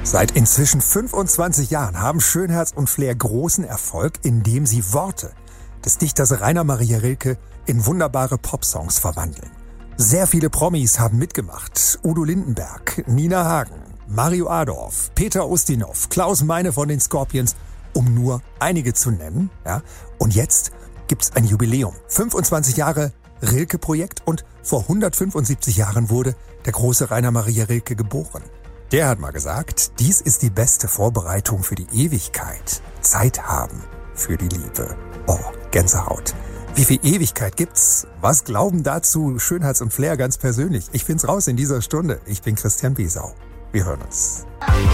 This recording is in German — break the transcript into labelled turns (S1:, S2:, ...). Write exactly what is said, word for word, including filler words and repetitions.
S1: Seit inzwischen fünfundzwanzig Jahren haben Schönherz und Flair großen Erfolg, indem sie Worte des Dichters Rainer Maria Rilke in wunderbare Popsongs verwandeln. Sehr viele Promis haben mitgemacht. Udo Lindenberg, Nina Hagen, Mario Adorf, Peter Ustinov, Klaus Meine von den Scorpions, um nur einige zu nennen. Ja? Und jetzt gibt's ein Jubiläum. fünfundzwanzig Jahre Rilke-Projekt und vor hundertfünfundsiebzig Jahren wurde der große Rainer Maria Rilke geboren. Der hat mal gesagt, dies ist die beste Vorbereitung für die Ewigkeit. Zeit haben für die Liebe. Oh, Gänsehaut. Wie viel Ewigkeit gibt's? Was glauben dazu Schönherz und Flair ganz persönlich? Ich find's raus in dieser Stunde. Ich bin Christian Biesau. Wir hören uns.